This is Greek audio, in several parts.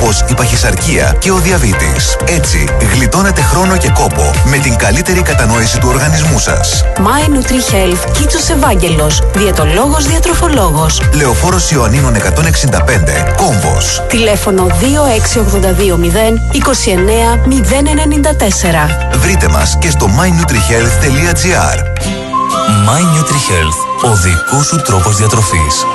όπως η παχυσαρκία και ο διαβήτης. Έτσι, γλιτώνετε χρόνο και κόπο με την καλύτερη κατανόηση του οργανισμού σας. My NutriHealth, Κίτσος Ευάγγελος, διαιτολόγος, διατροφολόγος. Λεωφόρος Ιωαννίνων 165, Κόμβος. Τηλέφωνο 26820 29 094. Βρείτε μας και στο mynutrihealth.gr. My NutriHealth, ο δικός σου τρόπος διατροφής.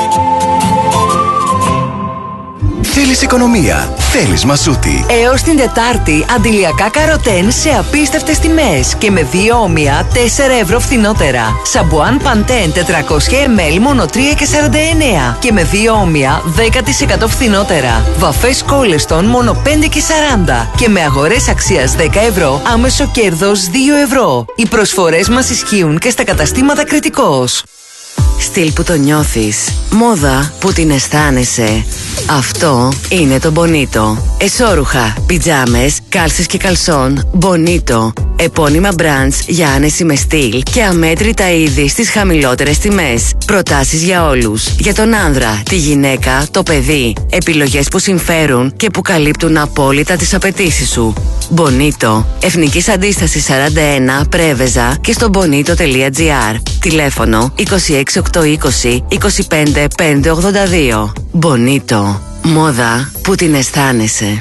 Θέλεις οικονομία, θέλεις μασούτη. Έως την Τετάρτη, αντιλιακά καροτέν σε απίστευτες τιμές και με 2 όμοια 4 ευρώ φθηνότερα. Σαμπουάν Παντέν 400 ml μόνο 3,49 και με 2 όμοια 10% φθηνότερα. Βαφές Κόλεστον μόνο 5,40 και με αγορές αξίας 10 ευρώ άμεσο κέρδος 2 ευρώ. Οι προσφορές μας ισχύουν και στα καταστήματα Κρητικός. Στυλ που το νιώθεις, μόδα που την αισθάνεσαι. Αυτό είναι το Bonito. Εσώρουχα, πιτζάμες, κάλσες και καλσόν, Bonito. Επώνυμα brands για άνεση με στυλ και αμέτρητα είδη στις χαμηλότερες τιμές. Προτάσεις για όλους. Για τον άνδρα, τη γυναίκα, το παιδί. Επιλογές που συμφέρουν και που καλύπτουν απόλυτα τις απαιτήσεις σου. Bonito. Εθνικής Αντίστασης 41, Πρέβεζα και στο bonito.gr. Τηλέφωνο 26820 25 582. Bonito. Μόδα που την αισθάνεσαι.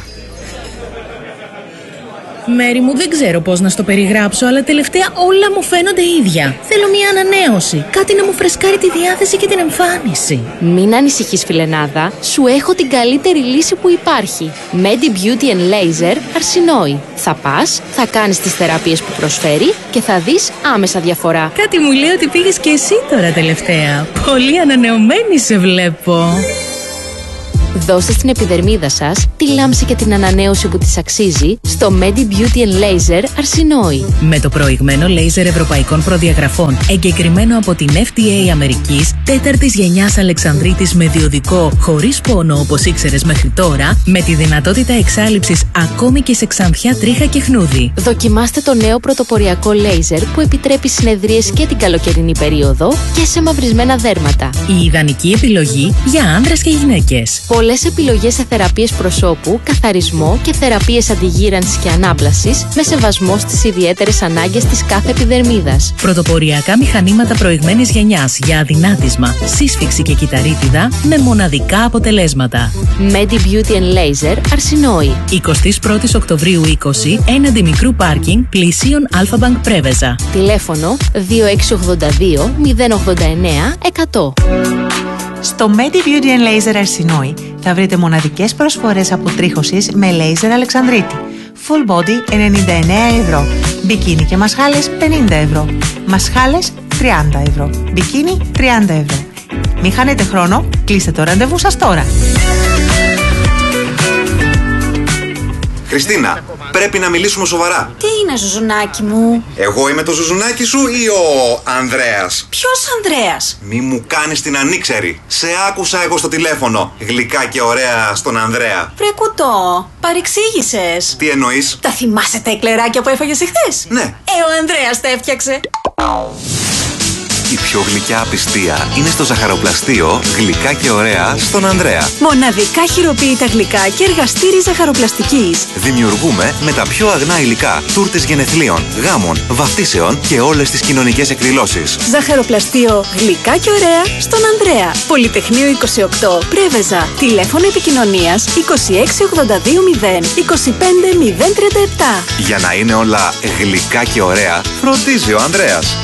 Μέρη μου, δεν ξέρω πώς να στο περιγράψω, αλλά τελευταία όλα μου φαίνονται ίδια. Θέλω μια ανανέωση. Κάτι να μου φρεσκάρει τη διάθεση και την εμφάνιση. Μην ανησυχείς, φιλενάδα. Σου έχω την καλύτερη λύση που υπάρχει. Medi Beauty and Laser Αρσινόη. Θα πας, θα κάνεις τις θεραπείες που προσφέρει και θα δεις άμεσα διαφορά. Κάτι μου λέει ότι πήγες και εσύ τώρα τελευταία. Πολύ ανανεωμένη σε βλέπω. Δώστε στην επιδερμίδα σας τη λάμψη και την ανανέωση που της αξίζει στο Medi Beauty and Laser Αρσινόη. Με το προηγμένο λέιζερ ευρωπαϊκών προδιαγραφών, εγκεκριμένο από την FDA Αμερικής, 4ης γενιάς Αλεξανδρίτης με διοδικό, χωρίς πόνο όπως ήξερες μέχρι τώρα, με τη δυνατότητα εξάλειψης ακόμη και σε ξανθιά, τρίχα και χνούδι. Δοκιμάστε το νέο πρωτοποριακό λέιζερ που επιτρέπει συνεδρίες και την καλοκαιρινή περίοδο και σε μαυρισμένα δέρματα. Η ιδανική επιλογή για άνδρες και γυναίκες. Πολλές επιλογές σε θεραπείες προσώπου, καθαρισμό και θεραπείες αντιγύρανσης και ανάπλασης με σεβασμό στις ιδιαίτερες ανάγκες της κάθε επιδερμίδας. Πρωτοποριακά μηχανήματα προηγμένης γενιάς για αδυνάτισμα, σύσφυξη και κυταρίτιδα με μοναδικά αποτελέσματα. Medi Beauty and Laser Αρσινόη. 21 Οκτωβρίου 20, έναντι μικρού πάρκινγκ, πλησίον Αλφα-Μπανκ Πρέβεζα. Τηλέφωνο 2682 089 100. Στο Medi Beauty and Laser Αρσινόη θα βρείτε μοναδικές προσφορές αποτρίχωσης με λέιζερ Αλεξανδρίτη. Full body 99 ευρώ. Μπικίνι και μασχάλες 50 ευρώ. Μασχάλες 30 ευρώ. Μπικίνι 30 ευρώ. Μην χάνετε χρόνο, κλείστε το ραντεβού σας τώρα. Χριστίνα, πρέπει να μιλήσουμε σοβαρά. Τι είναι, Ζουζουνάκι μου? Εγώ είμαι το Ζουζουνάκι σου ή ο Ανδρέας? Ποιος Ανδρέας? Μη μου κάνεις την ανήξερη. Σε άκουσα εγώ στο τηλέφωνο. Γλυκά και ωραία στον Ανδρέα. Βρε κουτό, παρεξήγησες. Τι εννοείς? Τα θυμάσαι τα εκλεράκια που έφαγες εχθές? Ναι. Ο Ανδρέας τα έφτιαξε. Η πιο γλυκιά απιστία είναι στο ζαχαροπλαστείο Γλυκά και ωραία στον Ανδρέα. Μοναδικά χειροποίητα γλυκά και εργαστήρι ζαχαροπλαστικής. Δημιουργούμε με τα πιο αγνά υλικά τούρτες γενεθλίων, γάμων, βαφτίσεων και όλες τις κοινωνικές εκδηλώσεις. Ζαχαροπλαστείο Γλυκά και ωραία στον Ανδρέα. Πολυτεχνείο 28, Πρέβεζα. Τηλέφωνο επικοινωνίας 26820 25 037. Για να είναι όλα γλυκά και ωραία, φροντίζει ο Ανδρέας.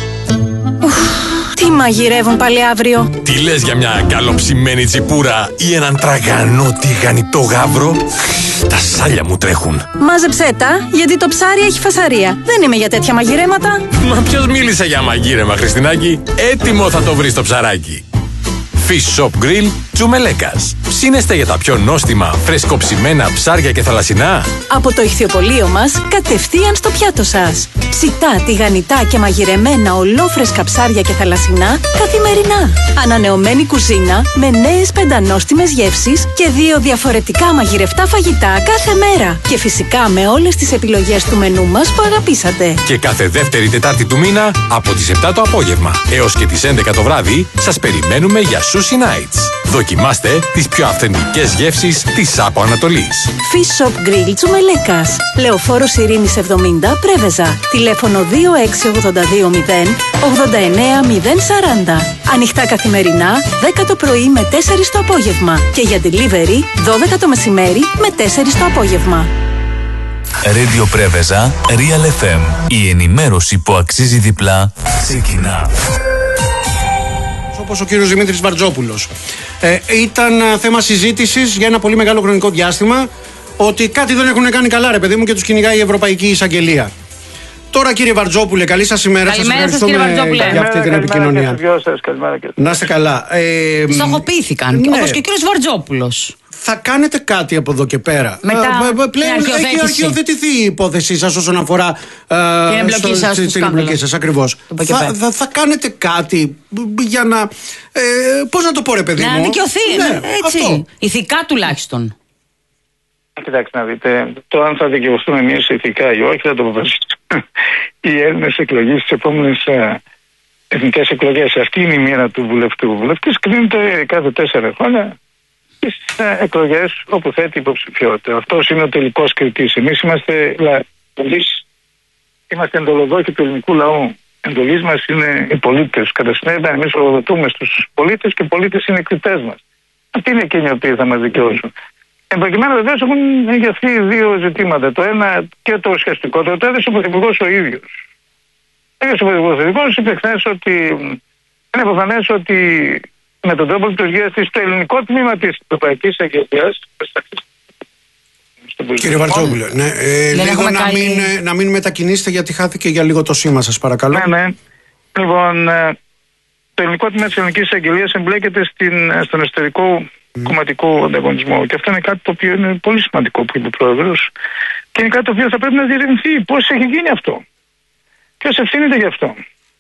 Τι μαγειρεύουν πάλι αύριο? Τι λες για μια καλοψημένη τσιπούρα ή έναν τραγανό τηγανιτό γάβρο? Τα σάλια μου τρέχουν. Μάζεψέ τα, γιατί το ψάρι έχει φασαρία. Δεν είμαι για τέτοια μαγειρέματα. Μα ποιος μίλησε για μαγείρεμα, Χριστινάκη? Έτοιμο θα το βρεις το ψαράκι. Fish Shop Grill Τσουμελέκας. Ψήνεστε για τα πιο νόστιμα, φρεσκοψημένα ψάρια και θαλασσινά? Από το ηχθιοπωλείο μας, κατευθείαν στο πιάτο σας. Ψητά, τηγανιτά και μαγειρεμένα ολόφρεσκα ψάρια και θαλασσινά καθημερινά. Ανανεωμένη κουζίνα με νέες πεντανόστιμες γεύσεις και 2 διαφορετικά μαγειρευτά φαγητά κάθε μέρα. Και φυσικά με όλες τις επιλογές του μενού μας που αγαπήσατε. Και κάθε δεύτερη Τετάρτη του μήνα από τις 7 το απόγευμα έως και τις 11 το βράδυ σας περιμένουμε για Sushi Nights. Δοκιμάστε τις πιο αυθεντικές γεύσεις της Άπο Ανατολής. Fish Shop Grill Τσουμελέκας. Λεωφόρος Ειρήνης 70 Πρέβεζα. Τηλέφωνο 26820 89040. Ανοιχτά καθημερινά 10 το πρωί με 4 το απόγευμα. Και για delivery 12 το μεσημέρι με 4 το απόγευμα. Radio Πρέβεζα, Real FM. Η ενημέρωση που αξίζει διπλά ξεκινά. Όπως ο κύριος Δημήτρης Βαρτζόπουλος. Ήταν θέμα συζήτησης για ένα πολύ μεγάλο χρονικό διάστημα ότι κάτι δεν έχουν κάνει καλά, ρε παιδί μου, και τους κυνηγάει η Ευρωπαϊκή Εισαγγελία. Τώρα, κύριε Βαρτζόπουλε, καλή σας ημέρα. Σας ευχαριστούμε για αυτή την επικοινωνία. Να είστε καλά. Στοχοποιήθηκαν, ναι. Όπως και ο κύριος Βαρτζόπουλος. Θα κάνετε κάτι από εδώ και πέρα? Πλέον έχει αρχιοθετηθεί η υπόθεσή σας όσον αφορά την εμπλοκή σας. Ακριβώς. Θα κάνετε κάτι για να. Πώς να το πω, ρε παιδί μου? Να δικαιωθεί. Ναι, έτσι. Αυτό. Ηθικά τουλάχιστον. Κοιτάξτε να δείτε, το αν θα δικαιωθούμε εμείς ηθικά ή όχι θα το αποφασίσουν οι Έλληνες εκλογές στις επόμενες εθνικές εκλογές. Αυτή είναι η μοίρα του βουλευτού. Ο βουλευτής κρίνεται κάθε 4 χρόνια στις εκλογές όπου θέτει υποψηφιότητα. Αυτός είναι ο τελικός κριτής. Εμείς είμαστε εντολοδόχοι του ελληνικού λαού. Εντολής μας είναι οι πολίτες. Κατά συνέπεια, εμείς οδοτούμε στους πολίτες και οι πολίτες είναι οι κριτές μας. Αυτοί είναι εκείνοι οι οποίοι θα μας δικαιώσουν. Εν προκειμένου, βεβαίως, έχουν εγγυηθεί 2 ζητήματα. Το ένα και το ουσιαστικότερο, το έδωσε ο Πρωθυπουργός ο ίδιος. Έδωσε ο Πρωθυπουργός, είπε χθες ότι είναι προφανές ότι με τον τρόπο λειτουργίας της το ελληνικό τμήμα της Ευρωπαϊκής Εισαγγελίας. Κύριε Βαρτζόπουλε, λίγο να μην μετακινήσετε, γιατί χάθηκε για λίγο το σήμα σας, παρακαλώ. Ναι. Λοιπόν, το ελληνικό τμήμα της Ελληνικής Εισαγγελίας εμπλέκεται στον εσωτερικό κομματικό ανταγωνισμό. Και αυτό είναι κάτι το οποίο είναι πολύ σημαντικό που είπε ο Πρόεδρος και είναι κάτι το οποίο θα πρέπει να διερευνηθεί. Πώς έχει γίνει αυτό? Ποιος ευθύνεται γι' αυτό?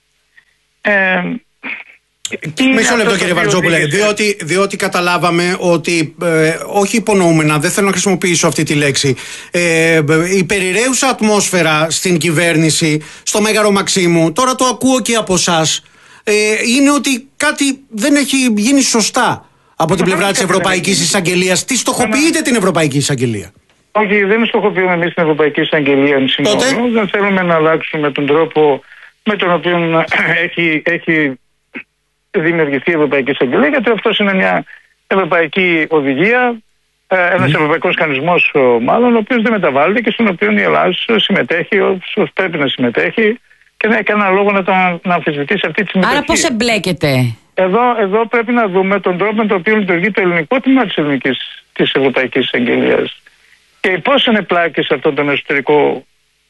Μισό λεπτό, κύριε Βαρτζόπουλε, διότι καταλάβαμε ότι όχι υπονοούμενα, δεν θέλω να χρησιμοποιήσω αυτή τη λέξη, η περιραίουσα ατμόσφαιρα στην κυβέρνηση, στο Μέγαρο Μαξίμου, τώρα το ακούω και από εσάς, είναι ότι κάτι δεν έχει γίνει σωστά από την πλευρά της Ευρωπαϊκής Εισαγγελίας. Τι στοχοποιείτε την Ευρωπαϊκή Εισαγγελία? Όχι, δεν στοχοποιούμε εμείς την Ευρωπαϊκή Εισαγγελία. Δεν θέλουμε να αλλάξουμε τον τρόπο με τον οποίο έχει δημιουργηθεί η Ευρωπαϊκή Εισαγγελία, γιατί αυτός είναι μια ευρωπαϊκή οδηγία, ένας ευρωπαϊκός κανονισμός μάλλον, ο οποίος δεν μεταβάλλεται και στον οποίο η Ελλάδα συμμετέχει όπως πρέπει να συμμετέχει και δεν έχει κανένα λόγο να αμφισβητήσει αυτή τη συμμετοχή. Άρα πώς εμπλέκεται? Εδώ πρέπει να δούμε τον τρόπο με τον οποίο λειτουργεί το ελληνικό τμήμα της Ευρωπαϊκής Εισαγγελίας και πώς είναι πλάκη σε αυτόν τον εσωτερικό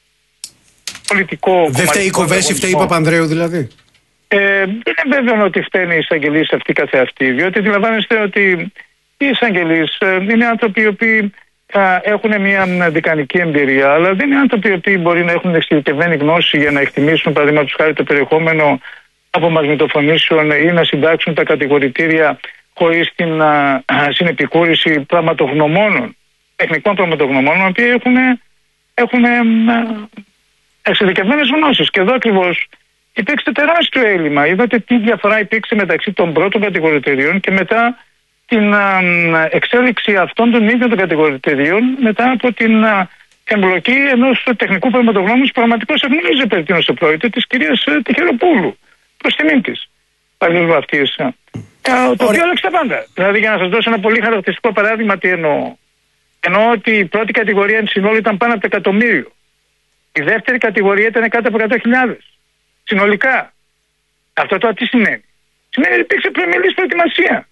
πολιτικό. Δεν φταίει η Κοβέση, φταίει η Παπανδρέου δηλαδή? Δεν είναι βέβαιο ότι φταίνει οι εισαγγελείς αυτοί καθεαυτοί, διότι αντιλαμβάνεστε ότι οι εισαγγελείς είναι άνθρωποι οι οποίοι έχουν μια δικανική εμπειρία, αλλά δεν είναι άνθρωποι οι οποίοι μπορεί να έχουν εξειδικευμένη γνώση για να εκτιμήσουν, παραδείγματος χάρη, το περιεχόμενο από μαγνητοφωνήσεων ή να συντάξουν τα κατηγορητήρια χωρίς την συνεπικούρηση πραγματογνωμόνων, τεχνικών πραγματογνωμόνων, οι οποίοι έχουν εξειδικευμένες γνώσεις. Και εδώ ακριβώς υπήρξε τεράστιο έλλειμμα. Είδατε τι διαφορά υπήρξε μεταξύ των πρώτων κατηγορητηρίων και μετά την εξέλιξη αυτών των ίδιων των κατηγορητηρίων, μετά από την εμπλοκή ενός τεχνικού πραγματογνώμου που πραγματικώς ευνόησε περί τίνος πρόκειται, της κυρίας Τυχεροπούλου, προς τιμήν της παρελβαυτής. Το οποίο άλλαξε τα πάντα. Δηλαδή, για να σας δώσω ένα πολύ χαρακτηριστικό παράδειγμα, τι εννοώ. Εννοώ ότι η πρώτη κατηγορία εν συνόλου ήταν πάνω από το 1.000.000. Η δεύτερη κατηγορία ήταν κάτω από 100.000. Συνολικά. Αυτό τώρα τι σημαίνει? Σημαίνει ότι υπήρξε πλημελής προετοιμασία.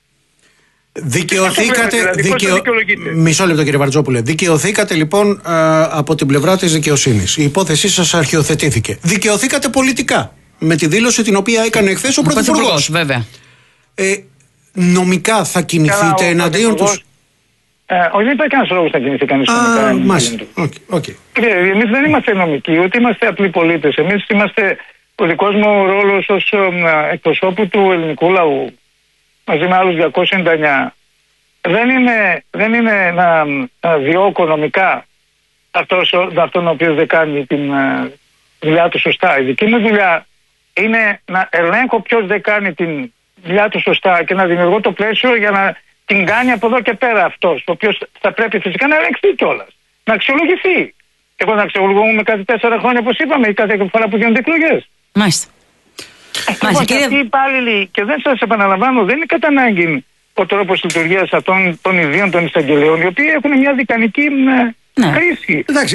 Μισό λεπτό, κύριε Βαρτζόπουλε. Δικαιωθήκατε λοιπόν από την πλευρά της δικαιοσύνης. Η υπόθεσή σας αρχιοθετήθηκε. Δικαιωθήκατε πολιτικά με τη δήλωση την οποία έκανε εχθές ο Πρωθυπουργός. Βέβαια. Νομικά θα κινηθείτε εναντίον τους? Όχι, δεν υπάρχει κανένας λόγος να κινηθεί κανείς νομικά. Μάλιστα. Εμείς δεν είμαστε νομικοί, ούτε είμαστε απλοί πολίτες. Εμείς είμαστε, ο δικός μου ρόλος ως εκπροσώπου του ελληνικού λαού, μαζί με άλλους 299, δεν είναι να διώκω νομικά αυτόν ο οποίος δεν κάνει την δουλειά του σωστά. Η δική μου δουλειά είναι να ελέγχω ποιος δεν κάνει την δουλειά του σωστά και να δημιουργώ το πλαίσιο για να την κάνει από εδώ και πέρα αυτός, ο οποίος θα πρέπει φυσικά να ελέγχθει κιόλας, να αξιολογηθεί. Εγώ να αξιολογούμε κάθε 4 χρόνια, όπως είπαμε, ή κάθε φορά που γίνονται εκλογές. Μάλιστα. Και αυτοί οι υπάλληλοι, και δεν σας επαναλαμβάνω, δεν είναι κατά ανάγκη ο τρόπος λειτουργίας αυτών των ιδίων των εισαγγελέων, οι οποίοι έχουν μια δικανική χρήση. Εντάξει,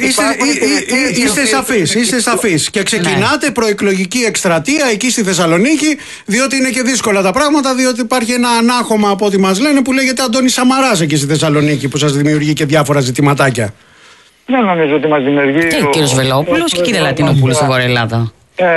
είστε σαφείς και ξεκινάτε προεκλογική εκστρατεία εκεί στη Θεσσαλονίκη, διότι είναι και δύσκολα τα πράγματα, διότι υπάρχει ένα ανάχωμα από ό,τι μας λένε που λέγεται Αντώνης Σαμαράς εκεί στη Θεσσαλονίκη, που σας δημιουργεί και διάφορα ζητηματάκια. Δεν νομίζω ότι μας δημιουργεί. Και ο κύριος Βελόπουλος και η κυρία Λατινοπούλου στη Βόρεια Ελλάδα.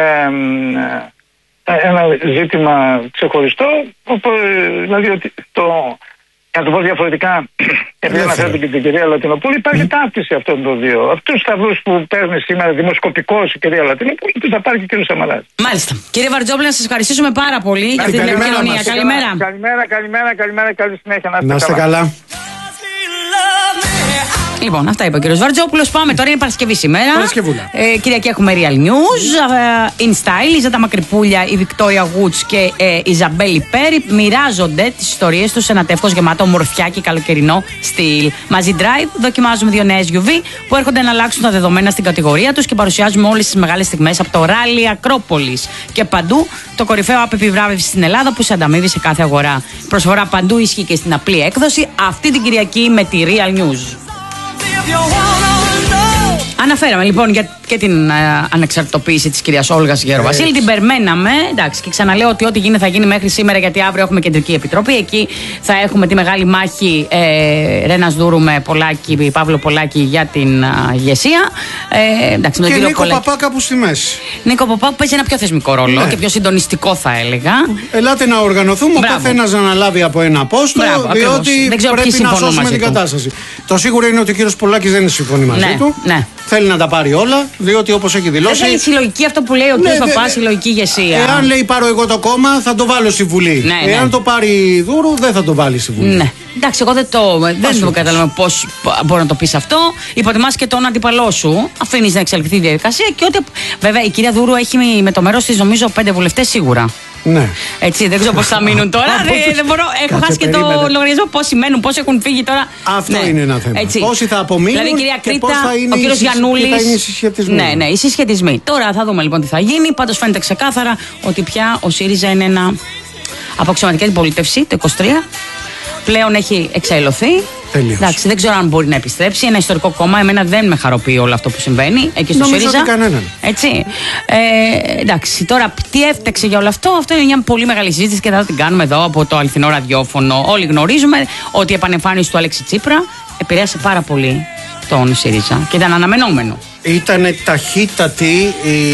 Ένα ζήτημα ξεχωριστό, δηλαδή ότι για να το πω διαφορετικά, επειδή αναφέρετε και την κυρία Λατινοπούλου, υπάρχει ταύτιση αυτών των δύο. Αυτούς τους σταυρούς που παίρνει σήμερα δημοσκοπικός η κυρία Λατινοπούλου, τους θα πάρει και ο κύριος Σαμαράς. Μάλιστα. Κύριε Βαρτζόπουλε, να σας ευχαριστήσουμε πάρα πολύ για αυτή την επικοινωνία. Καλημέρα. Καλή συνέχεια. Να είστε καλά. Λοιπόν, αυτά είπε ο κύριος Βαρτζόπουλος. Πάμε τώρα, είναι Παρασκευή σήμερα. Κυριακή έχουμε Real News. In Style, η Ζέτα Μακρυπούλια, η Βικτόρια Γουτς και η Ζαμπέλη Πέρι μοιράζονται τις ιστορίες τους σε ένα τεύχος γεμάτο ομορφιά και καλοκαιρινό στυλ. Μαζί Drive δοκιμάζουμε 2 νέες UV που έρχονται να αλλάξουν τα δεδομένα στην κατηγορία τους και παρουσιάζουμε όλες τις μεγάλες στιγμές από το Rally Ακρόπολης. Και παντού το κορυφαίο app επιβράβευση στην Ελλάδα που σε ανταμείβει σε κάθε αγορά. Προσφορά παντού ισχύει και στην απλή έκδοση αυτή την Κυριακή με τη Real News. Αναφέραμε λοιπόν και την ανεξαρτητοποίηση της κυρίας Όλγας Γεροβασίλη. Την περιμέναμε. Εντάξει, και ξαναλέω ότι ό,τι γίνει θα γίνει μέχρι σήμερα, γιατί αύριο έχουμε κεντρική επιτροπή. Εκεί θα έχουμε τη μεγάλη μάχη Ρένας Δούρου με Παύλο Πολάκη για την ηγεσία. Εντάξει, με και τον Νίκο Παπά κάπου στη μέση. Νίκο Παπά που παίζει ένα πιο θεσμικό ρόλο και πιο συντονιστικό, θα έλεγα. Ελάτε να οργανωθούμε, ο καθένας να αναλάβει από ένα πόστο, διότι πρέπει να σώσουμε την κατάσταση. Το σίγουρο είναι ότι ο κύριος Πολάκης δεν συμφωνεί μαζί του. Θέλει να τα πάρει όλα, διότι όπως έχει δηλώσει. Δεν θέλει συλλογική, αυτό που λέει ο κ. Παπάς, συλλογική ηγεσία. Εάν λέει πάρω εγώ το κόμμα, θα το βάλω στη Βουλή. Εάν το πάρει Δούρου, δεν θα το βάλει στη Βουλή. Ναι. Εντάξει, εγώ δεν το καταλαβαίνω πώς μπορεί να το πεις αυτό. Υποτιμάς και τον αντίπαλό σου, αφήνεις να εξελιχθεί η διαδικασία και ότι. Βέβαια, η κυρία Δούρου έχει με το μέρος της, νομίζω, 5 βουλευτές σίγουρα. Ναι. Έτσι, δεν ξέρω πώς θα μείνουν τώρα. Δεν μπορώ. Έχω χάσει και το λογαριασμό. Πόσοι μένουν, πόσοι έχουν φύγει τώρα. Αυτό είναι ένα θέμα. Πόσοι θα απομείνουν, δηλαδή, κυρία και Κρήτα, πώς θα είναι ο κύριος Γιαννούλης. οι συσχετισμοί. Ναι, οι συσχετισμοί. Τώρα θα δούμε λοιπόν τι θα γίνει. Πάντως φαίνεται ξεκάθαρα ότι πια ο ΣΥΡΙΖΑ είναι ένα από αξιωματική αντιπολίτευση το 23. Πλέον έχει εξαιλωθεί. Εντάξει, δεν ξέρω αν μπορεί να επιστρέψει. Ένα ιστορικό κόμμα. Εμένα δεν με χαροποιεί όλο αυτό που συμβαίνει εκεί στο ΣΥΡΙΖΑ. Έτσι. Εντάξει, τώρα τι έφταξε για όλο αυτό. Αυτό είναι μια πολύ μεγάλη συζήτηση και θα την κάνουμε εδώ από το αληθινό ραδιόφωνο. Όλοι γνωρίζουμε ότι η επανεμφάνιση του Αλέξη Τσίπρα επηρέασε πάρα πολύ τον ΣΥΡΙΖΑ και ήταν αναμενόμενο. Ήταν ταχύτατη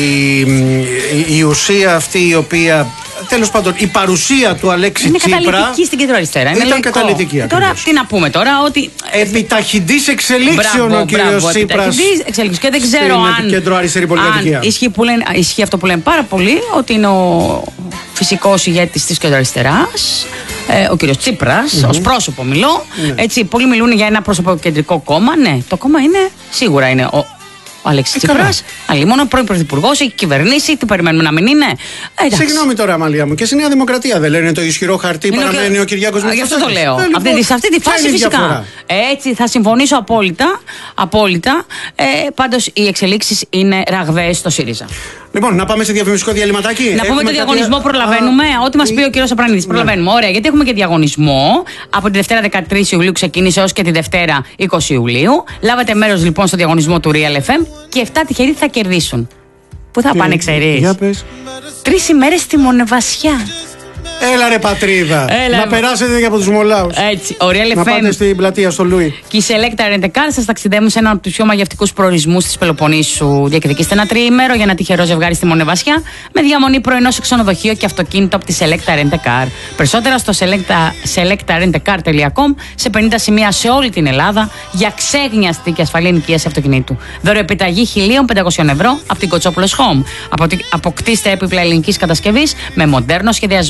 η ουσία αυτή η οποία. Τέλος πάντων, η παρουσία του Αλέξη Τσίπρα. Είναι καταλυτική στην κεντροαριστερά. Ήταν καταλυτική. Τώρα, τι να πούμε τώρα, ότι. Επιταχυντής εξελίξεων ο κύριος Τσίπρας. Και δεν ξέρω αν. Κεντροαριστερή πολιτική. Ισχύει αυτό που λένε πάρα πολύ, ότι είναι ο φυσικός ηγέτης της κεντροαριστεράς. Ο κύριος Τσίπρας, ως πρόσωπο μιλώ. Έτσι, πολλοί μιλούν για ένα προσωποκεντρικό κόμμα. Ναι, το κόμμα είναι, σίγουρα είναι ο Αλέξης Τσίπρας, αλλήμον πρώην πρωθυπουργός, έχει κυβερνήσει, τι περιμένουμε να μην είναι. Συγγνώμη τώρα, Αμαλία μου, και στη Νέα Δημοκρατία δεν λένε το ισχυρό χαρτί παραμένει ο Κυριάκος Μητσοτάκης. Γι' αυτό το λέω. Σε αυτή τη φάση φυσικά. Έτσι, θα συμφωνήσω απόλυτα. Πάντως οι εξελίξεις είναι ραγδαίες στο ΣΥΡΙΖΑ. Λοιπόν, να πάμε σε διαφημιστικό διαλυματάκι. Να πούμε το διαγωνισμό, προλαβαίνουμε. Ό,τι μας πει ο κύριος Απρανίδης. Προλαβαίνουμε. Ωραία, γιατί έχουμε και διαγωνισμό. Από τη Δευτέρα 13 Ιουλίου ξεκίνησε έως και τη Δευτέρα 20 Ιουλίου. Λάβατε μέρος λοιπόν στο διαγωνισμό του Real FM και 7 τυχεροί θα κερδίσουν. Πού θα πάνε, ξέρεις? Για πες. 3 ημέρες στη Μονεβασιά. Έλα ρε πατρίδα. Να περάσετε και από τους Μολάους. Έτσι, ο Real FM. Να πάτε στην πλατεία στο Λούι. Και η Selecta Rent a Car σας ταξιδεύουν σε έναν από τους πιο μαγευτικούς προορισμούς της Πελοποννήσου. Διεκδικήστε ένα τριήμερο για ένα τυχερό ζευγάρι στη Μονεβασιά με διαμονή πρωινό σε ξενοδοχείο και αυτοκίνητο από τη Selecta Rent a Car. Περισσότερα στο selectarentacar.com σε 50 σημεία σε όλη την Ελλάδα για ξέγνιαστη και ασφαλή ενοικίαση αυτοκινήτου. Δωροεπιταγή 1.500 ευρώ από την Κοτσόπουλος Home. Αποκτήστε έπιπλα ελληνικής κατασκευής με μοντέρνο σχεδιασμό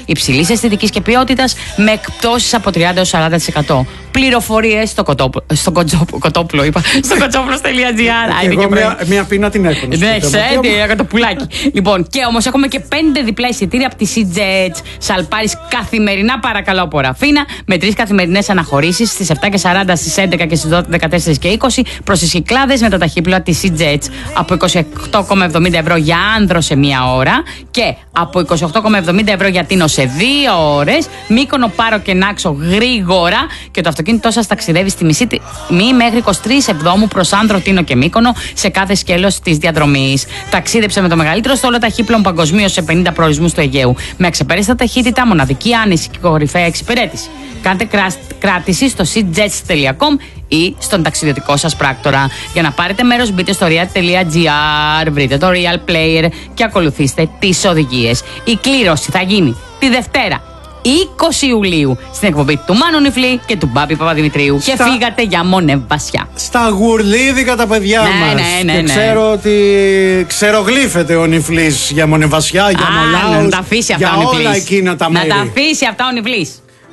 υψηλής αισθητικής και ποιότητας με εκπτώσεις από 30 έως 40%. Πληροφορίες στο κοτόπουλο, είπα. Στο κοτσόπουλος.gr. Εγώ μία πίνα την έχω. Ναι, ξέρετε, το πουλάκι. Λοιπόν, και όμως έχουμε και 5 διπλά εισιτήρια από τη CJets. Σαλπάρεις καθημερινά, παρακαλώ, από Ραφίνα, με 3 καθημερινές αναχωρήσεις στις 7:40, στις 11 και στις 14 και 20 προς τις Κυκλάδες με τα ταχύπλοα τη CJets από 28,70 ευρώ για άνδρο σε 1 ώρα και από 28,70 ευρώ για τίνο σε 2 ώρες. Μύκονο, Πάρο και Νάξο γρήγορα και το αυτοκίνητό σας ταξιδεύει στη μισή τιμή μέχρι 23 Εβδόμου προς Άνδρο, Τίνο και Μύκονο σε κάθε σκέλος της διαδρομής. Ταξίδεψε με το μεγαλύτερο στόλο ταχύπλων παγκοσμίως σε 50 προορισμούς του Αιγαίου με αξεπέραστα ταχύτητα, μοναδική άνεση και κορυφαία εξυπηρέτηση. Κάντε κράτηση στο cjets.com ή στον ταξιδιωτικό σας πράκτορα. Για να πάρετε μέρος μπείτε στο real.gr, βρείτε το Real Player και ακολουθήστε τις οδηγίες. Η κλήρωση θα γίνει τη Δευτέρα 20 Ιουλίου στην εκπομπή του Μάνου Νιφλή και του Μπάμπη Παπαδημητρίου. Και φύγατε για Μονεβασιά. Στα γουρλίδικα τα παιδιά μας. Και ξέρω ότι ξερογλύφεται ο Νιφλής για Μονεβασιά, για Μολάους, να τα αφήσει αυτά για ο Νιφλής. όλα εκείνα τα μέρη. Να τα αφήσει αυτά ο Νιφλής.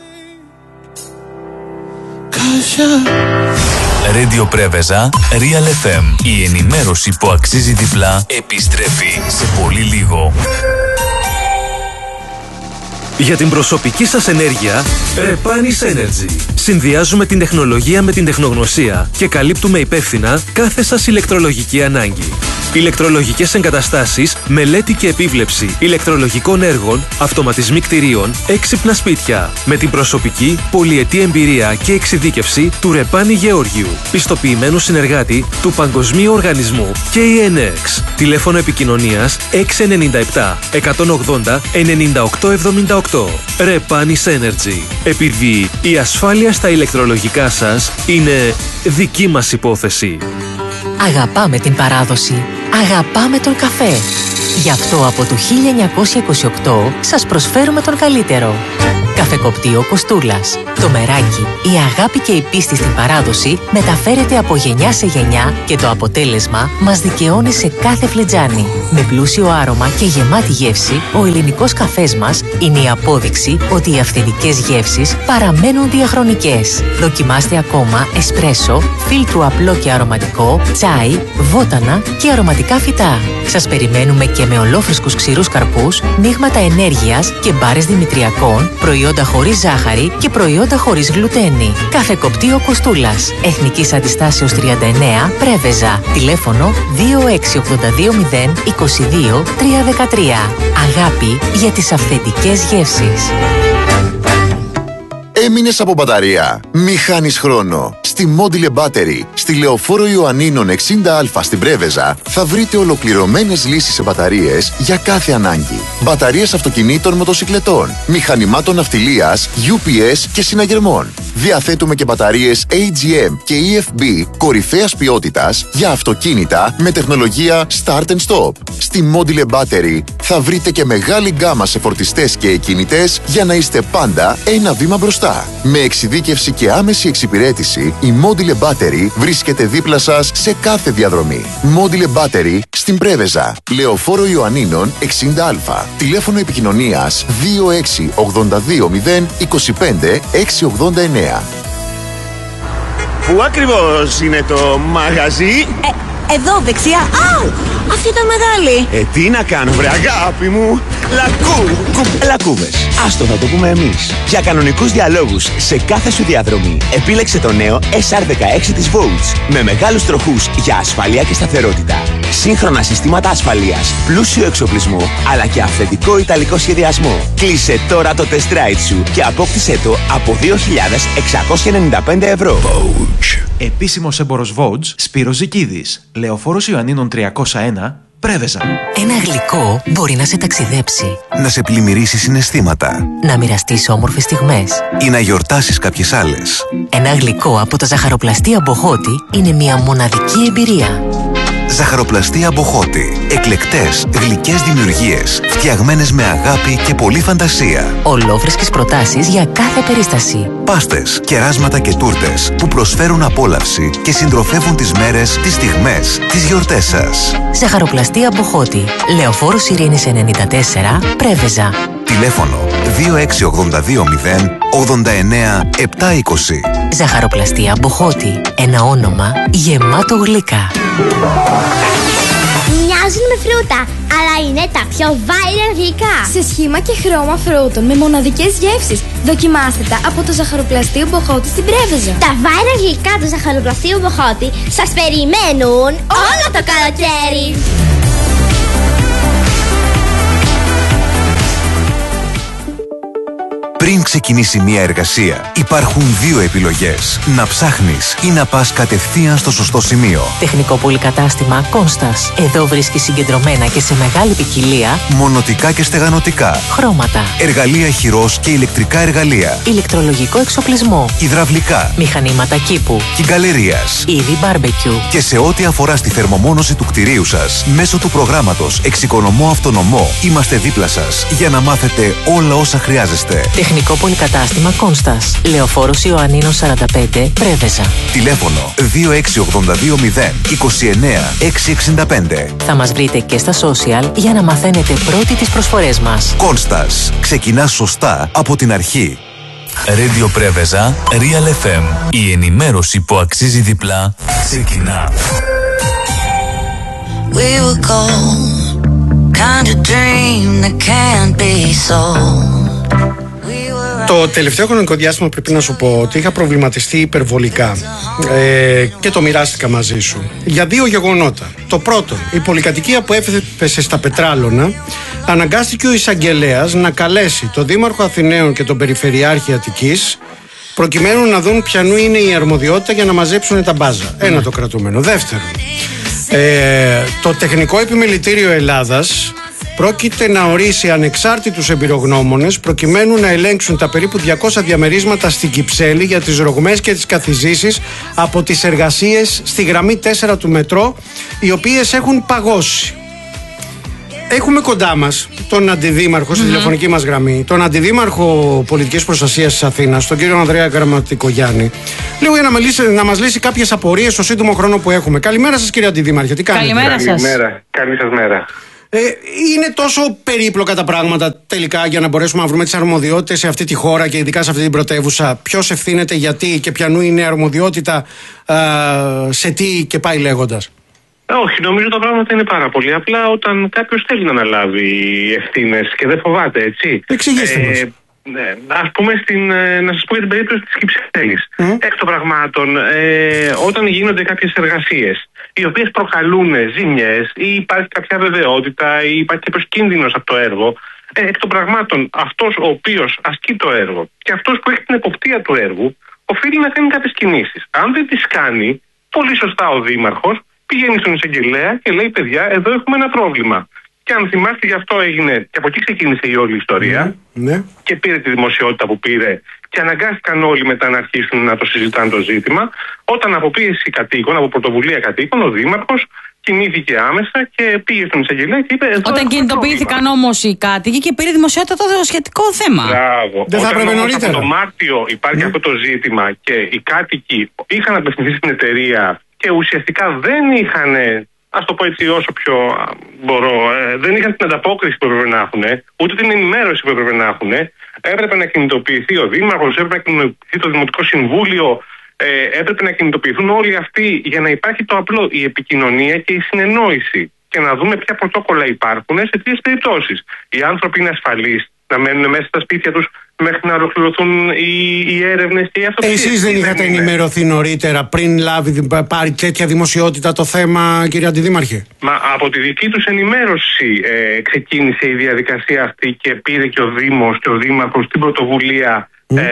Radio Πρέβεζα, Real FM. Η ενημέρωση που αξίζει διπλά επιστρέφει σε πολύ λίγο. Για την προσωπική σας ενέργεια, Repanis Energy. Συνδυάζουμε την τεχνολογία με την τεχνογνωσία και καλύπτουμε υπεύθυνα κάθε σας ηλεκτρολογική ανάγκη. Ηλεκτρολογικές εγκαταστάσεις, μελέτη και επίβλεψη ηλεκτρολογικών έργων, αυτοματισμοί κτηρίων, έξυπνα σπίτια. Με την προσωπική, πολυετή εμπειρία και εξειδίκευση του Ρεπάνι Γεώργιου, πιστοποιημένου συνεργάτη του Παγκοσμίου Οργανισμού KNX. Τηλέφωνο επικοινωνίας 697 180 9878. Repanis Energy. Επειδή η ασφάλεια στα ηλεκτρολογικά σας είναι δική μας υπόθεση. Αγαπάμε την παράδοση. Αγαπάμε τον καφέ. Γι' αυτό από το 1928 σας προσφέρουμε τον καλύτερο. Καφεκοπτείο Κοστούλας. Το μεράκι, η αγάπη και η πίστη στην παράδοση μεταφέρεται από γενιά σε γενιά και το αποτέλεσμα μας δικαιώνει σε κάθε φλετζάνι. Με πλούσιο άρωμα και γεμάτη γεύση, ο ελληνικός καφές μας είναι η απόδειξη ότι οι αυθεντικές γεύσεις παραμένουν διαχρονικές. Δοκιμάστε ακόμα εσπρέσο, φίλτρου απλό και αρωματικό, τσάι, βότανα και αρωματικά φυτά. Σας περιμένουμε και με ολόφρυσκους ξηρούς καρπούς, μείγματα ενέργειας και μπάρες δημητριακών, προϊόντα χωρίς ζάχαρη και προϊόντα χωρίς γλουτένη. Καφεκοπτείο Κοστούλας. Εθνικής Αντιστάσεως 39, Πρέβεζα. Τηλέφωνο 26820 22 313. Αγάπη για τις αυθεντικές γεύσεις. Έμεινες από μπαταρία? Μη χάνεις χρόνο. Στη Module Battery, στη Λεωφόρο Ιωαννίνων 60Α στην Πρέβεζα, θα βρείτε ολοκληρωμένες λύσεις σε μπαταρίες για κάθε ανάγκη. Μπαταρίες αυτοκινήτων, μοτοσικλετών, μηχανημάτων ναυτιλίας, UPS και συναγερμών. Διαθέτουμε και μπαταρίες AGM και EFB κορυφαίας ποιότητας για αυτοκίνητα με τεχνολογία Start and Stop. Στη Module Battery θα βρείτε και μεγάλη γκάμα σε φορτιστές και εκκινητές για να είστε πάντα ένα βήμα μπροστά. Με εξειδίκευση και άμεση εξυπηρέτηση, η Module Battery βρίσκεται δίπλα σας σε κάθε διαδρομή. Module Battery στην Πρέβεζα, Λεωφόρο Ιωαννίνων 60Α. Τηλέφωνο επικοινωνίας 26820 25 689. Πού ακριβώς είναι το μαγαζί? Εδώ δεξιά. Αου! Αυτή ήταν μεγάλη. Τι να κάνω βρε αγάπη μου. Λακκούβες. Άστο θα το πούμε εμείς. Για κανονικούς διαλόγους σε κάθε σου διαδρομή, επίλεξε το νέο SR16 της Volts με μεγάλους τροχούς για ασφαλεία και σταθερότητα. Σύγχρονα συστήματα ασφαλείας, πλούσιο εξοπλισμό, αλλά και αυθεντικό ιταλικό σχεδιασμό. Κλείσε τώρα το test ride σου και απόκτησέ το από 2.695 ευρώ. Επίσημος έμπορος Vogue, Σπύρος Ζικίδης, Λεωφόρος Ιωαννίνων 301, Πρέβεζα. Ένα γλυκό μπορεί να σε ταξιδέψει, να σε πλημμυρίσει συναισθήματα, να μοιραστείς όμορφες στιγμές ή να γιορτάσεις κάποιες άλλες. Ένα γλυκό από τα ζαχαροπλαστεία Μποχώτη είναι μια μοναδική εμπειρία. Ζαχαροπλαστεία Μποχώτη. Εκλεκτές, γλυκές δημιουργίες, φτιαγμένες με αγάπη και πολλή φαντασία. Ολόφρυσκες προτάσεις για κάθε περίσταση. Πάστες, κεράσματα και τούρτες που προσφέρουν απόλαυση και συντροφεύουν τις μέρες, τις στιγμές, τις γιορτές σας. Ζαχαροπλαστεία Μποχώτη. Λεωφόρος Ειρήνης 94, Πρέβεζα. Τηλέφωνο 26820 89 720. Ζαχαροπλαστεία Μποχώτη. Ένα όνομα γεμάτο γλυκά. Μοιάζουν με φρούτα, αλλά είναι τα πιο viral γλυκά. Σε σχήμα και χρώμα φρούτων με μοναδικές γεύσεις. Δοκιμάστε τα από το Ζαχαροπλαστείο Μποχώτη στην Πρέβεζα. Τα viral γλυκά του Ζαχαροπλαστείου Μποχώτη σας περιμένουν όλο το καλοκαίρι. Πριν ξεκινήσει μια εργασία, υπάρχουν δύο επιλογές. Να ψάχνεις ή να πας κατευθείαν στο σωστό σημείο. Τεχνικό πολυκατάστημα Κόνστας. Εδώ βρίσκεις συγκεντρωμένα και σε μεγάλη ποικιλία μονοτικά και στεγανοτικά, χρώματα, εργαλεία χειρός και ηλεκτρικά εργαλεία, ηλεκτρολογικό εξοπλισμό, υδραυλικά, μηχανήματα κήπου, κυγκαλερίας, είδη μπάρμπεκιου. Και σε ό,τι αφορά στη θερμομόνωση του κτηρίου σας, μέσω του προγράμματος Εξοικονομώ Αυτονομό, είμαστε δίπλα σας για να μάθετε όλα όσα χρειάζεστε. Τεχνικό πολυκατάστημα Κόνστας. Λεωφόρος Ιωαννίνων 45, Πρέβεζα. Τηλέφωνο 26820 29 665. Θα μας βρείτε και στα social για να μαθαίνετε πρώτοι τις προσφορές μας. Κόνστας. Ξεκινά σωστά από την αρχή. Radio Πρέβεζα, Real FM. Η ενημέρωση που αξίζει διπλά ξεκινά. We were gold, kind of dream that can't be sold. Το τελευταίο χρονικό διάστημα πρέπει να σου πω ότι είχα προβληματιστεί υπερβολικά και το μοιράστηκα μαζί σου για δύο γεγονότα. Το πρώτο, η πολυκατοικία που έπεσε στα Πετράλωνα, αναγκάστηκε ο εισαγγελέας να καλέσει τον Δήμαρχο Αθηναίων και τον Περιφερειάρχη Αττικής προκειμένου να δουν ποιανού είναι η αρμοδιότητα για να μαζέψουν τα μπάζα. Ένα το κρατούμενο. Δεύτερον, το Τεχνικό Επιμελητήριο Ελλάδας πρόκειται να ορίσει ανεξάρτητους εμπειρογνώμονες προκειμένου να ελέγξουν τα περίπου 200 διαμερίσματα στην Κυψέλη για τις ρογμές και τις καθιζήσεις από τις εργασίες στη γραμμή 4 του μετρό, οι οποίες έχουν παγώσει. Έχουμε κοντά μας τον αντιδήμαρχο στη τηλεφωνική μας γραμμή, τον αντιδήμαρχο πολιτικής προστασίας της Αθήνας, τον κύριο Ανδρέα Γραμματικογιάννη, λίγο για να μας λύσει κάποιες απορίες στο σύντομο χρόνο που έχουμε. Καλημέρα σας, κύριε Αντιδήμαρχε, τι κάνετε? Καλημέρα σας. Καλή σας μέρα. Είναι τόσο περίπλοκα τα πράγματα τελικά για να μπορέσουμε να βρούμε τις αρμοδιότητες σε αυτή τη χώρα και ειδικά σε αυτή την πρωτεύουσα? Ποιος ευθύνεται γιατί και ποιανού είναι η αρμοδιότητα σε τι και πάει λέγοντας? Όχι, νομίζω τα πράγματα είναι πάρα πολύ απλά όταν κάποιος θέλει να αναλάβει ευθύνες και δεν φοβάται, έτσι. Εξηγήστε μας. Ναι, ας πούμε να σας πω για την περίπτωση της Κυψέλης. Εκ των πραγμάτων, όταν γίνονται κάποιες εργασίες οι οποίες προκαλούν ζημιές ή υπάρχει κάποια βεβαιότητα ή υπάρχει κάποιος κίνδυνος από το έργο, εκ των πραγμάτων αυτός ο οποίος ασκεί το έργο και αυτός που έχει την εποπτεία του έργου οφείλει να κάνει κάποιες κινήσεις. Αν δεν τις κάνει, πολύ σωστά ο Δήμαρχος πηγαίνει στον εισαγγελέα και λέει: παιδιά, εδώ έχουμε ένα πρόβλημα. Και αν θυμάστε, γι' αυτό έγινε και από εκεί ξεκίνησε η όλη ιστορία. Και πήρε τη δημοσιότητα που πήρε και αναγκάστηκαν όλοι μετά να αρχίσουν να το συζητάνε το ζήτημα. Όταν από πίεση κατοίκων, από πρωτοβουλία κατοίκων, ο Δήμαρχος κινήθηκε άμεσα και πήγε στον εισαγγελέα και είπε: όταν κινητοποιήθηκαν όμως οι κάτοικοι και πήρε δημοσιότητα το σχετικό θέμα. Μπράβο. Δεν θα έπρεπε νωρίτερα? Από το Μάρτιο υπάρχει αυτό το ζήτημα και οι κάτοικοι είχαν απευθυνθεί στην εταιρεία και ουσιαστικά δεν είχαν, ας το πω έτσι όσο πιο μπορώ, δεν είχαν την ανταπόκριση που έπρεπε να έχουν, ούτε την ενημέρωση που έπρεπε να έχουν. Έπρεπε να κινητοποιηθεί ο Δήμαρχος, έπρεπε να κινητοποιηθεί το Δημοτικό Συμβούλιο, έπρεπε να κινητοποιηθούν όλοι αυτοί για να υπάρχει το απλό, η επικοινωνία και η συνεννόηση και να δούμε ποια πρωτόκολλα υπάρχουν σε τέτοιες περιπτώσεις. Οι άνθρωποι είναι ασφαλείς να μένουν μέσα στα σπίτια τους μέχρι να ολοκληρωθούν οι έρευνες και οι αυτοψίες. Εσείς δεν είχατε ενημερωθεί νωρίτερα πριν πάρει τέτοια δημοσιότητα το θέμα, κύριε Αντιδήμαρχε? Μα από τη δική τους ενημέρωση ξεκίνησε η διαδικασία αυτή και πήρε και ο Δήμος και ο Δήμαρχος την πρωτοβουλία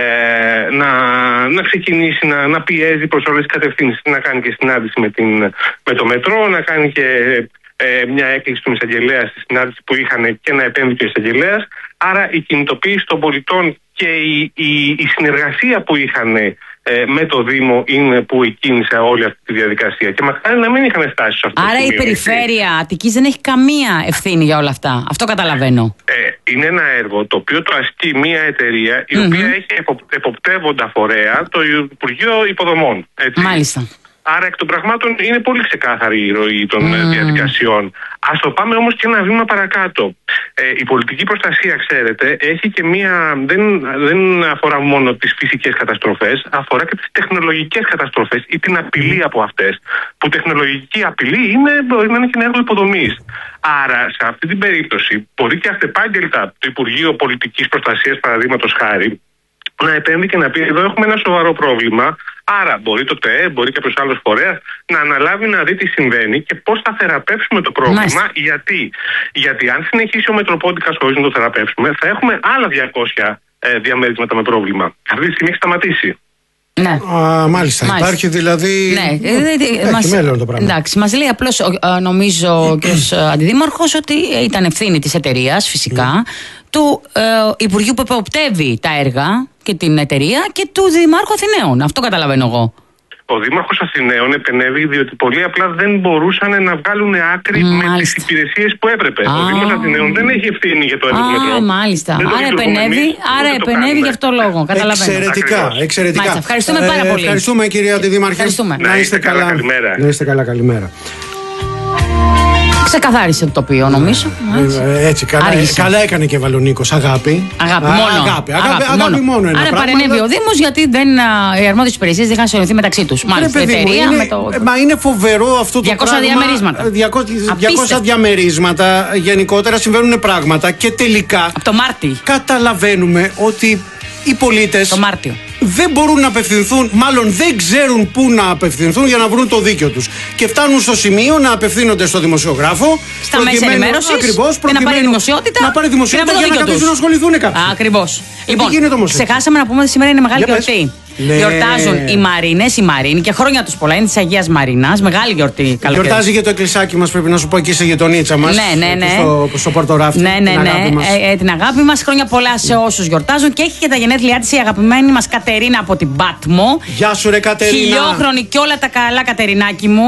να ξεκινήσει να πιέζει προς όλες τις κατευθύνσεις, να κάνει και συνάντηση με το μετρό, να κάνει και μια έκκληση στον εισαγγελέα στη συνάντηση που είχαν και να επέμβει και ο εισαγγελέας. Άρα η κινητοποίηση των πολιτών και η συνεργασία που είχαν με το Δήμο είναι που εκκίνησε όλη αυτή τη διαδικασία. Και μακάρι να μην είχαμε φτάσει σε αυτό. Άρα η περιφέρεια Αττικής δεν έχει καμία ευθύνη για όλα αυτά. Αυτό καταλαβαίνω. Είναι ένα έργο το οποίο το ασκεί μια εταιρεία η οποία έχει εποπτεύοντα φορέα το Υπουργείο Υποδομών. Έτσι. Μάλιστα. Άρα εκ των πραγμάτων είναι πολύ ξεκάθαρη η ροή των διαδικασιών. Ας το πάμε όμως και ένα βήμα παρακάτω. Η πολιτική προστασία, ξέρετε, έχει και δεν αφορά μόνο τις φυσικές καταστροφές, αφορά και τις τεχνολογικές καταστροφές ή την απειλή από αυτές. Που τεχνολογική απειλή μπορεί να είναι και ένα έργο υποδομής. Άρα, σε αυτή την περίπτωση, μπορεί και αυτεπάγγελτα το Υπουργείο Πολιτικής Προστασίας, παραδείγματος χάρη, να επέμβει και να πει: εδώ έχουμε ένα σοβαρό πρόβλημα. Άρα, μπορεί το ΤΕΕ, μπορεί κάποιος άλλος φορέας να αναλάβει να δει τι συμβαίνει και πώς θα θεραπεύσουμε το πρόβλημα. Γιατί αν συνεχίσει ο Μητροπόντικας χωρίς να το θεραπεύσουμε, θα έχουμε άλλα 200 διαμέρισματα με πρόβλημα. Αυτή τη στιγμή έχει σταματήσει. Ναι. Μάλιστα. Υπάρχει δηλαδή. Ναι. Έχει μέλλον το πράγμα. Εντάξει, μας λέει απλώς, νομίζω, ο κ. Αντιδήμαρχος ότι ήταν ευθύνη της εταιρείας, φυσικά, του Υπουργείου που εποπτεύει τα έργα και την εταιρεία και του Δημάρχου Αθηναίων. Αυτό καταλαβαίνω εγώ. Ο Δήμαρχος Αθηναίων επενέβη διότι πολύ απλά δεν μπορούσαν να βγάλουν άκρη με τις υπηρεσίες που έπρεπε. Ο Δήμος Αθηναίων δεν έχει ευθύνη για το έργο του μετρό. Μάλιστα. Άρα επενέβη γι' αυτό λόγο. Καταλαβαίνω. Εξαιρετικά. Μάλιστα. Ευχαριστούμε πάρα πολύ. Ευχαριστούμε, κυρία Αντιδήμαρχε. Να είστε καλά. Να είστε καλά. Καλημέρα. Ξεκαθάρισε το τοπίο, νομίζω. Έτσι, καλά έκανε και Βαλονίκος. Αγάπη μόνο. Άρα παρενέβη ο Δήμος γιατί οι αρμόδιες υπηρεσίες δεν είχαν συνοηθεί μεταξύ τους. Μάλιστα, η εταιρεία Μα είναι φοβερό αυτό το 200 πράγμα. διαμερίσματα. 200 διαμερίσματα. Γενικότερα συμβαίνουν πράγματα και τελικά. Από το Μάρτι. Καταλαβαίνουμε ότι οι πολίτες. Το Μάρτιο. Δεν μπορούν να απευθυνθούν, μάλλον δεν ξέρουν πού να απευθυνθούν για να βρουν το δίκιο τους. Και φτάνουν στο σημείο να απευθύνονται στο δημοσιογράφο. Στα μέσα ενημέρωσης. Ακριβώς. Και να πάρει δημοσιότητα. Για να καθίσουν να ασχοληθούν κάποιοι. Ακριβώς. Λοιπόν, ξεχάσαμε να πούμε ότι σήμερα είναι μεγάλη γιορτή. Ναι. Γιορτάζουν οι Μαρίνες, οι Μαρίνοι και χρόνια τους πολλά. Είναι της Αγίας Μαρίνας. Μεγάλη γιορτή. Γιορτάζει και το εκκλησάκι μας, πρέπει να σου πω, εκεί σε γειτονίτσα μας. Ναι. Στο Πορτοράφτη. Ναι. Την αγάπη μας. Χρόνια πολλά σε όσους γιορτάζουν. Και έχει και τα γενέθλιά της η αγαπημένη μας Κατερίνα από την Πάτμο. Γεια σου, ρε Κατερίνα. Χιλιόχρονη και όλα τα καλά, Κατερινάκι μου.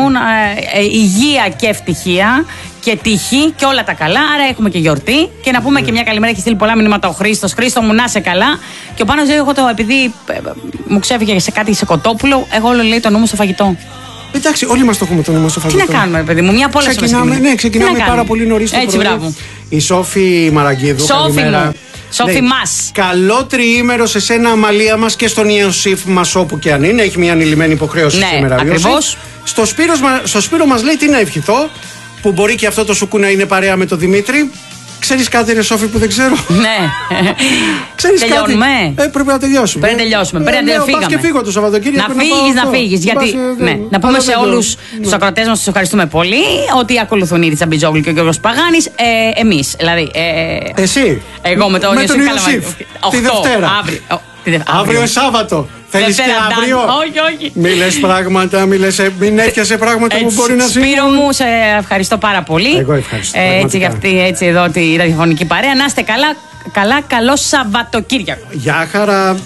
Υγεία και ευτυχία. Και τύχη και όλα τα καλά. Άρα έχουμε και γιορτή. Και να πούμε και μια καλημέρα. Έχει στείλει πολλά μηνύματα ο Χρήστος. Χρήστο μου, να σε καλά. Και ο Πάνος λέει: εγώ επειδή μου ξέφυγε σε κάτι σε κοτόπουλο, εγώ όλο λέει το νου μου στο φαγητό. Εντάξει, όλοι μας το έχουμε το νου μας στο φαγητό. Τι να κάνουμε, παιδί μου, μια απόλαυση. Ξεκινάμε πάρα πολύ νωρίς το πρωί. Μπράβο. Η Σόφη Μαραγκίδου. Σόφη μας. Καλό τριήμερο σε σένα, Αμαλία μας, και στον Ιωσήφ μας, όπου και αν είναι. Έχει μια ανηλυμένη υποχρέωση σήμερα. Ακριβώς. Στο Σπύρο μας λέει τι να ευχηθώ. Που μπορεί και αυτό το σουκού να είναι παρέα με τον Δημήτρη. Ξέρεις κάτι, ρε Σόφη, που δεν ξέρω? Ναι. Τελειώνουμε. Πρέπει να τελειώσουμε. Πρέπει να φύγαμε. Πας και φύγω το Σαββατοκύριακο. Να φύγεις. Γιατί. Να πούμε σε όλους τους ακροατές μας, τους ευχαριστούμε πολύ, ότι ακολουθούν ήδη Τσαμπιτζόγλου και ο Γιώργος Παγάνης. Εμείς, δηλαδή. Εσύ. Εγώ με τον Ιωσήφ. Τη Δευτέρα. Αύριο Σάββατο. Θέλεις και αύριο? Όχι. Μην λες πράγματα, μην έρχεσαι πράγματα που μπορεί να συμβούν. Σπύρο μου, σε ευχαριστώ πάρα πολύ. Εγώ ευχαριστώ. Έτσι εδώ τη ραδιοφωνική παρέα. Να είστε καλά. Καλό Σαββατοκύριακο. Γεια χαρά.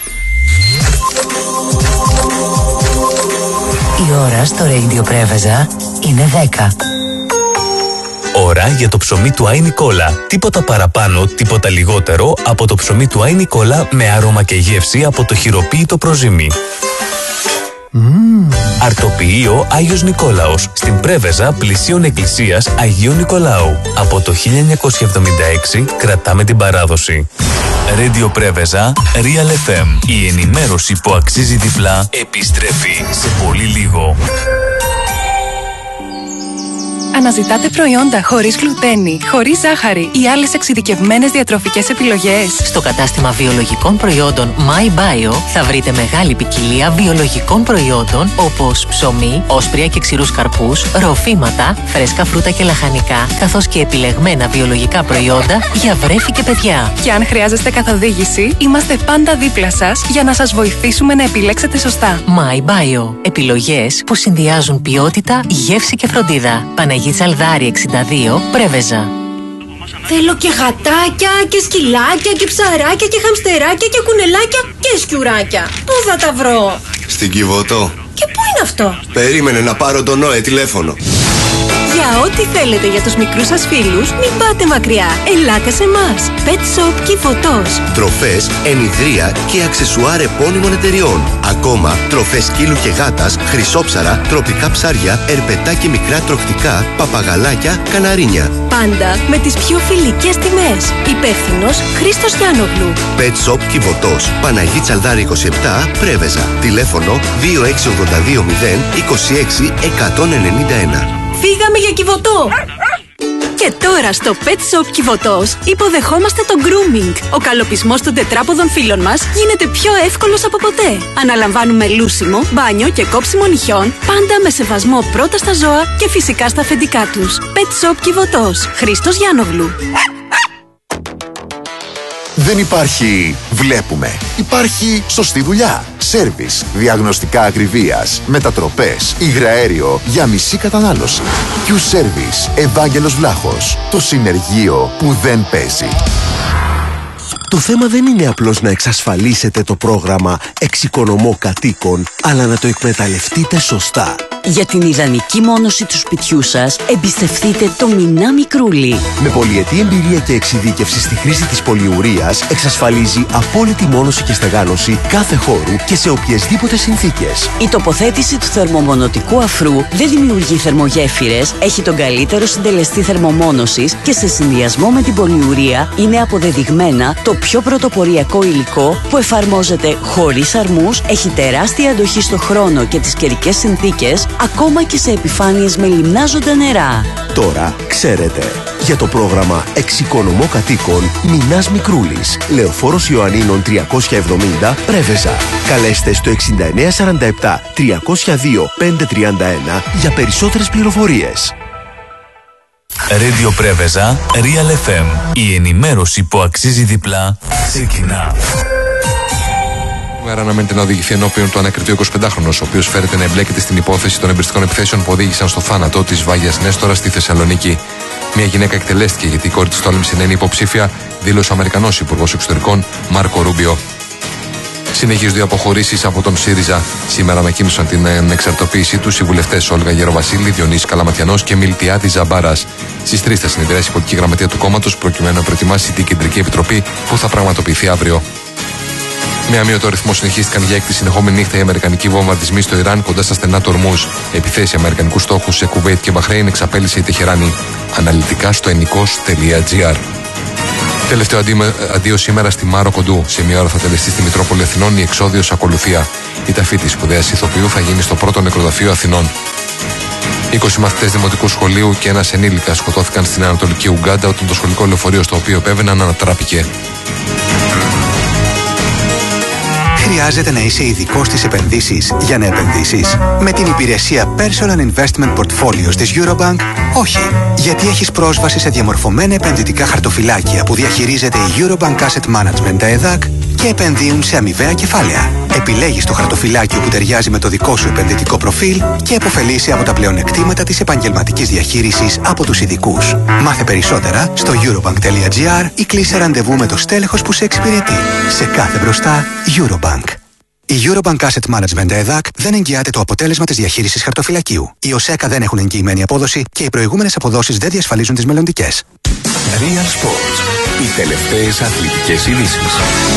Η ώρα στο Radio Πρέβεζα είναι 10. Ώρα για το ψωμί του Άι Νικόλα. Τίποτα παραπάνω, τίποτα λιγότερο από το ψωμί του Άι Νικόλα με άρωμα και γεύση από το χειροποίητο προζύμι. Αρτοποιείο Άγιος Νικόλαος στην Πρέβεζα πλησίων εκκλησίας Αγίου Νικολάου. Από το 1976 κρατάμε την παράδοση. Radio Πρέβεζα, Real FM. Η ενημέρωση που αξίζει διπλά επιστρέφει σε πολύ λίγο. Αναζητάτε προϊόντα χωρίς γλουτένη, χωρίς ζάχαρη ή άλλες εξειδικευμένες διατροφικές επιλογές? Στο κατάστημα βιολογικών προϊόντων My Bio θα βρείτε μεγάλη ποικιλία βιολογικών προϊόντων όπως ψωμί, όσπρια και ξηρούς καρπούς, ροφήματα, φρέσκα φρούτα και λαχανικά, καθώς και επιλεγμένα βιολογικά προϊόντα για βρέφη και παιδιά. Και αν χρειάζεστε καθοδήγηση, είμαστε πάντα δίπλα σας για να σας βοηθήσουμε να επιλέξετε σωστά. My Bio. Επιλογές που συνδυάζουν ποιότητα, γεύση και φροντίδα. Τσαλδάρη 62, Πρέβεζα. Θέλω και γατάκια και σκυλάκια και ψαράκια και χαμστεράκια και κουνελάκια και σκιουράκια. Πού θα τα βρω? Στην Κιβωτό. Και πού είναι αυτό? Περίμενε να πάρω τον Νόε τηλέφωνο. Για ό,τι θέλετε για τους μικρούς σας φίλους, μην πάτε μακριά. Ελάτε σε εμάς. Pet Shop Κιβωτός. Τροφές, ενιδρία και αξεσουάρ επώνυμων εταιριών. Ακόμα, τροφές σκύλου και γάτας, χρυσόψαρα, τροπικά ψάρια, ερπετά και μικρά τροχτικά, παπαγαλάκια, καναρίνια. Πάντα με τις πιο φιλικές τιμές. Υπεύθυνος Χρήστος Γιάννογλου. Pet Shop Κιβωτός. Παναγί Τσαλδάρη 27, Πρέβεζα. Τηλέφωνο 2682 0 26 191. Φύγαμε για Κιβωτό! Και τώρα στο Pet Shop Κιβωτός υποδεχόμαστε το grooming. Ο καλοπισμός των τετράποδων φίλων μας γίνεται πιο εύκολος από ποτέ. Αναλαμβάνουμε λούσιμο, μπάνιο και κόψιμο νυχιών, πάντα με σεβασμό πρώτα στα ζώα και φυσικά στα αφεντικά τους. Pet Shop Κιβωτός. Χρήστος Γιάννογλου. Δεν υπάρχει βλέπουμε. Υπάρχει σωστή δουλειά. Σέρβις, διαγνωστικά ακριβίας, μετατροπές, υγραέριο για μισή κατανάλωση. Q-Service, Ευάγγελος Βλάχος. Το συνεργείο που δεν παίζει. Το θέμα δεν είναι απλώς να εξασφαλίσετε το πρόγραμμα Εξοικονομώ Κατοίκων, αλλά να το εκμεταλλευτείτε σωστά. Για την ιδανική μόνωση του σπιτιού σας, εμπιστευτείτε το Μινά Μικρούλι. Με πολυετή εμπειρία και εξειδίκευση στη χρήση της πολυουρίας, εξασφαλίζει απόλυτη μόνωση και στεγάνωση κάθε χώρου και σε οποιασδήποτε συνθήκες. Η τοποθέτηση του θερμομονωτικού αφρού δεν δημιουργεί θερμογέφυρες, έχει τον καλύτερο συντελεστή θερμομόνωσης και σε συνδυασμό με την πολυουρία είναι αποδεδειγμένα το πιο πρωτοποριακό υλικό που εφαρμόζεται χωρίς αρμούς, έχει τεράστια αντοχή στο χρόνο και τις καιρικές συνθήκες, ακόμα και σε επιφάνειες με λιμνάζοντα νερά. Τώρα ξέρετε. Για το πρόγραμμα Εξοικονομώ Κατοίκων, Μινάς Μικρούλης, Λεωφόρος Ιωαννίνων 370, Πρέβεζα. Καλέστε στο 6947 302 531 για περισσότερες πληροφορίες. Radio Πρέβεζα, Real FM. Η ενημέρωση που αξίζει διπλά ξεκινά. Σήμερα αναμένεται να οδηγηθεί ενώπιον του ανακριτού 25χρονος, ο οποίος φέρεται να εμπλέκεται στην υπόθεση των εμπριστικών επιθέσεων που οδήγησαν στο θάνατο της Βάγιας Νέστορα στη Θεσσαλονίκη. Μια γυναίκα εκτελέστηκε γιατί η κόρη της τόλμησε να είναι υποψήφια, δήλωσε ο Αμερικανός Υπουργός Εξωτερικών Μάρκο Ρούμπιο. Συνεχίζονται οι αποχωρήσεις από τον ΣΥΡΙΖΑ. Σήμερα ανακοίνωσαν την ανεξαρτοποίησή τους οι βουλευτές Όλγα Γεροβασίλη, Διονύσης Καλαματιανός και Μιλτιάδης Ζαμπάρας. Στις 3 θα συνεδριάσει η πολιτική γραμματεία του κόμματος προκειμένου να προετοιμάσει την κεντρική επιτροπή που θα πραγματοποιηθεί αύριο. Με αμύωτο ρυθμό συνεχίστηκαν για έκτη συνεχόμενη νύχτα οι αμερικανικοί βομβαρδισμοί στο Ιράν κοντά στα στενά του Ορμούζ. Επιθέσει αμερικανικούς στόχους σε Κουβέιτ και Μπαχρέιν εξαπέλυσε η Τεχεράνη. Αναλυτικά στο ενικός.gr. Τελευταίο αντίο σήμερα στη Μάρο Κοντού. Σε μία ώρα θα τελεστεί στη Μητρόπολη Αθηνών η εξόδιος ακολουθία. Η ταφή της σπουδαίας ηθοποιού θα γίνει στο πρώτο νεκροταφείο Αθηνών. 20 μαθητές δημοτικού σχολείου και ένας ενήλικας σκοτώθηκαν στην Ανατολική Ουγκάντα όταν το σχολικό λεωφορείο στο οποίο επέβαιναν ανατράπηκε. Χρειάζεται να είσαι ειδικός στις επενδύσεις για να επενδύσεις? Με την υπηρεσία Personal Investment Portfolios της Eurobank, όχι. Γιατί έχεις πρόσβαση σε διαμορφωμένα επενδυτικά χαρτοφυλάκια που διαχειρίζεται η Eurobank Asset Management, τα ΕΔΑΚ, και επενδύουν σε αμοιβαία κεφάλαια. Επιλέγεις το χαρτοφυλάκιο που ταιριάζει με το δικό σου επενδυτικό προφίλ και επωφελείσαι από τα πλεονεκτήματα της επαγγελματικής διαχείρισης από τους ειδικούς. Μάθε περισσότερα στο eurobank.gr ή κλείσε ραντεβού με το στέλεχος που σε εξυπηρετεί. Σε κάθε μπροστά, Eurobank. Η Eurobank Asset Management ΕΔΑΚ δεν εγγυάται το αποτέλεσμα της διαχείρισης χαρτοφυλακίου. Οι ΟΣΕΚΑ δεν έχουν εγγυημένη απόδοση και οι προηγούμενες αποδόσεις δεν διασφαλίζουν τις μελλοντικές. Real Sports. Οι τελευταίες αθλητικές ειδήσεις.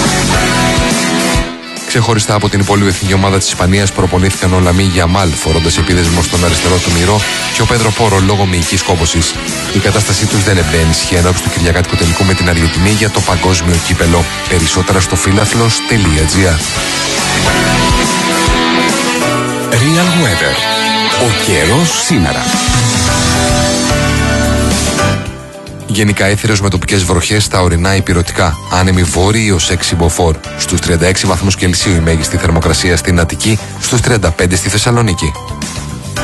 Ξεχωριστά από την πολυεθνική ομάδα της Ισπανίας προπονήθηκαν ο Λαμί Γιαμάλ φορώντας επίδεσμο στον αριστερό του μυρό και ο Πέντρο Πόρο λόγω μυϊκής κόπωσης. Η κατάστασή τους δεν εμπένισχε ενώπιση του κυριακάτικου τελικού με την Αργεντινή για το παγκόσμιο κύπελο. Περισσότερα στο φίλαθλος.gr. Real Weather. Ο καιρός σήμερα. Γενικά έθειρος με τοπικές βροχές στα ορεινά υπηρωτικά. Άνεμη βόρειοι ως 6 μποφόρ. Στους 36 βαθμούς Κελσίου η μέγιστη θερμοκρασία στην Αττική, στους 35 στη Θεσσαλονίκη.